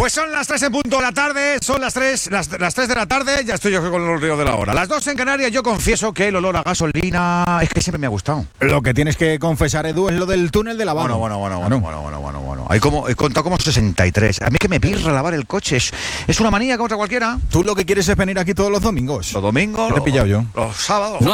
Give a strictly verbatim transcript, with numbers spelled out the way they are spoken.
Pues son las tres en punto de la tarde, son las tres, las, las tres de la tarde, ya estoy yo con el río de la hora. Las dos en Canarias. Yo confieso que el olor a gasolina es que siempre me ha gustado. Lo que tienes que confesar, Edu, es lo del túnel de lavado. Bueno, bueno, bueno, bueno, bueno, bueno, bueno, bueno. Hay como, he contado como sesenta y tres. A mí que me pirra lavar el coche, es, es una manía contra cualquiera. Tú lo que quieres es venir aquí todos los domingos. Los domingos, ¿Qué te he pillado yo? Los sábados. No